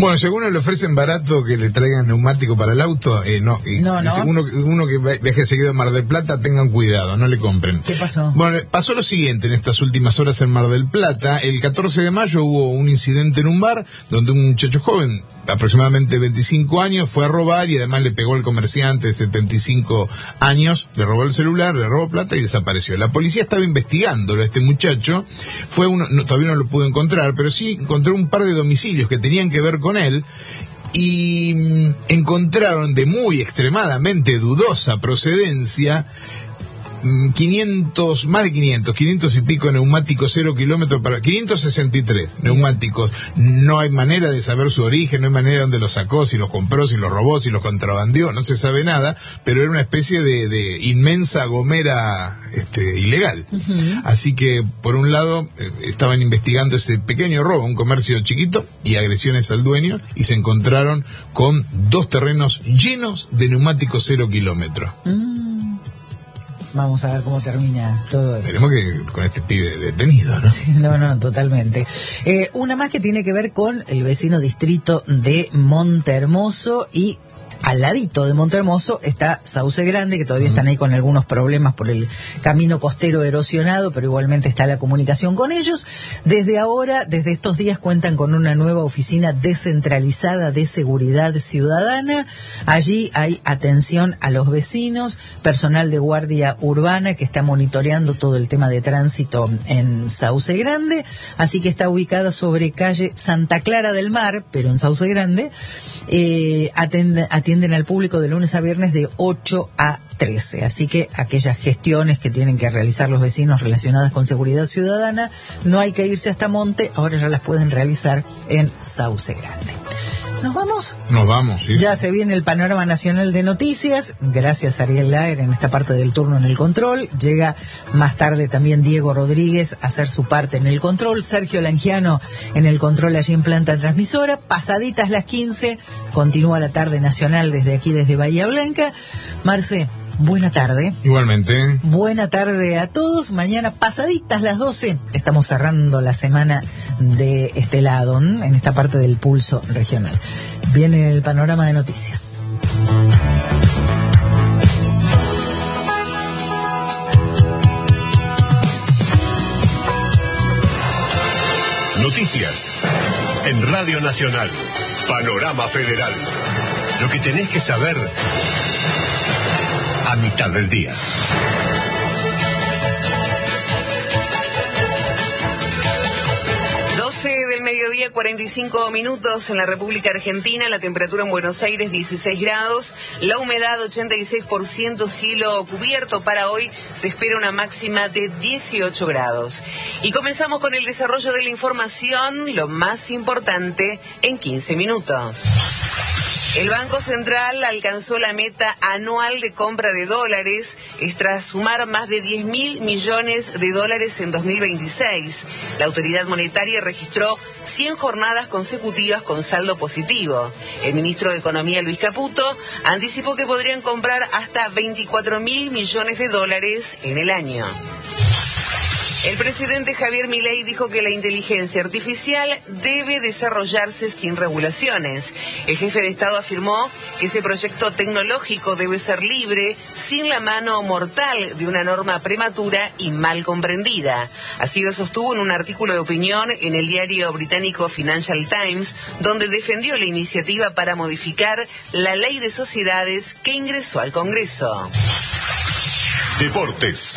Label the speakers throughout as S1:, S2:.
S1: Bueno, según le ofrecen barato que le traigan neumático para el auto, no. Uno que viaje seguido a Mar del Plata, tengan cuidado, no le compren.
S2: ¿Qué pasó?
S1: Bueno, pasó lo siguiente en estas últimas horas en Mar del Plata. El 14 de mayo hubo un incidente en un bar donde un muchacho joven, aproximadamente 25 años, fue a robar y además le pegó al comerciante de 75 años, le robó el celular, le robó plata y desapareció. La policía estaba investigándolo a este muchacho, todavía no lo pudo encontrar, pero sí encontró un par de domicilios que tenían que ver con él y encontraron de muy extremadamente dudosa procedencia 500 y pico neumáticos 0 kilómetros 563 neumáticos. No hay manera de saber su origen, no hay manera de dónde los sacó, si los compró, si los robó, si los contrabandeó, no se sabe nada, pero era una especie de inmensa gomera ilegal. Uh-huh. Así que, por un lado, estaban investigando ese pequeño robo, un comercio chiquito, y agresiones al dueño, y se encontraron con 2 terrenos llenos de neumáticos 0 kilómetros.
S2: Vamos a ver cómo termina todo esto.
S1: Esperemos que con este pibe detenido, ¿no?
S2: Sí, no, totalmente. Una más que tiene que ver con el vecino distrito de Montehermoso y al ladito de Montehermoso está Sauce Grande, que todavía están ahí con algunos problemas por el camino costero erosionado, pero igualmente está la comunicación con ellos. Desde estos días cuentan con una nueva oficina descentralizada de seguridad ciudadana. Allí hay atención a los vecinos, personal de guardia urbana que está monitoreando todo el tema de tránsito en Sauce Grande, así que está ubicada sobre calle Santa Clara del Mar, pero en Sauce Grande. Atienden al público de lunes a viernes de 8 a 13, así que aquellas gestiones que tienen que realizar los vecinos relacionadas con seguridad ciudadana, no hay que irse hasta Monte, ahora ya las pueden realizar en Sauce Grande. ¿Nos vamos?
S1: Nos vamos, sí.
S2: Ya se viene el panorama nacional de noticias. Gracias a Ariel Laer en esta parte del turno en el control. Llega más tarde también Diego Rodríguez a hacer su parte en el control. Sergio Langiano en el control allí en planta transmisora. Pasaditas las 15, continúa la tarde nacional desde aquí, desde Bahía Blanca. Marce, buena tarde.
S1: Igualmente.
S2: Buena tarde a todos. Mañana pasaditas las 12 estamos cerrando la semana de este lado, en esta parte del pulso regional. Viene el panorama de noticias.
S3: Noticias en Radio Nacional. Panorama Federal. Lo que tenés que saber a mitad del día.
S4: 12 del mediodía, 45 minutos en la República Argentina. La temperatura en Buenos Aires 16 grados, la humedad 86%, cielo cubierto. Para hoy se espera una máxima de 18 grados. Y comenzamos con el desarrollo de la información, lo más importante en 15 minutos. El Banco Central alcanzó la meta anual de compra de dólares, tras sumar más de 10.000 millones de dólares en 2026. La autoridad monetaria registró 100 jornadas consecutivas con saldo positivo. El ministro de Economía, Luis Caputo, anticipó que podrían comprar hasta 24.000 millones de dólares en el año. El presidente Javier Milei dijo que la inteligencia artificial debe desarrollarse sin regulaciones. El jefe de Estado afirmó que ese proyecto tecnológico debe ser libre, sin la mano mortal de una norma prematura y mal comprendida. Así lo sostuvo en un artículo de opinión en el diario británico Financial Times, donde defendió la iniciativa para modificar la ley de sociedades que ingresó al Congreso.
S3: Deportes.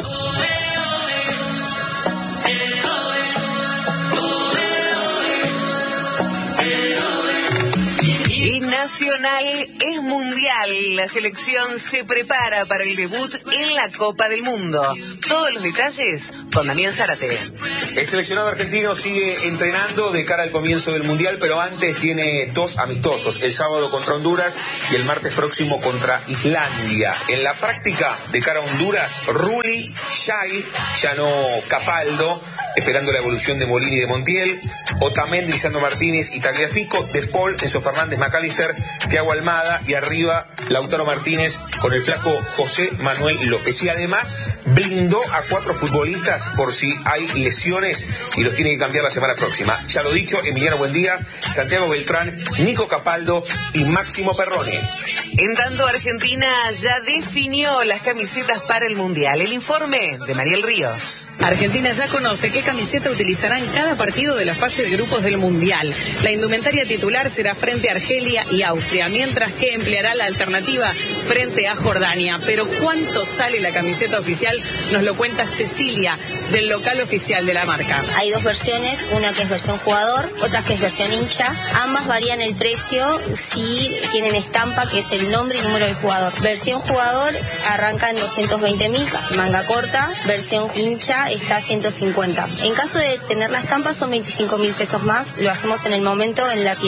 S4: Y Nacional es mundial. La selección se prepara para el debut en la Copa del Mundo. Todos los detalles con Damián Zárate.
S5: El seleccionado argentino sigue entrenando de cara al comienzo del mundial, pero antes tiene 2 amistosos. El sábado contra Honduras y el martes próximo contra Islandia. En la práctica, de cara a Honduras, Rulli, Shai, ya no Capaldo, esperando la evolución de Molini y de Montiel, Otamendi, Lisandro Martínez y Tagliafico, De Paul, Enzo Fernández, McAllister ser Thiago Almada y arriba Lautaro Martínez con el flaco José Manuel López. Y además blindó a 4 futbolistas por si hay lesiones y los tiene que cambiar la semana próxima. Ya lo dicho, Emiliano Buendía, Santiago Beltrán, Nico Capaldo y Máximo Perrone.
S4: En tanto, Argentina ya definió las camisetas para el Mundial. El informe de Mariel Ríos.
S6: Argentina ya conoce qué camiseta utilizará en cada partido de la fase de grupos del Mundial. La indumentaria titular será frente a Argelia y Austria, mientras que empleará la alternativa frente a Jordania. Pero ¿cuánto sale la camiseta oficial? Nos lo cuenta Cecilia, del local oficial de la marca.
S7: Hay 2 versiones, una que es versión jugador, otra que es versión hincha. Ambas varían el precio si tienen estampa, que es el nombre y número del jugador. Versión jugador arranca en 220.000, manga corta. Versión hincha está a 150. En caso de tener la estampa son 25.000 pesos más. Lo hacemos en el momento en la tienda.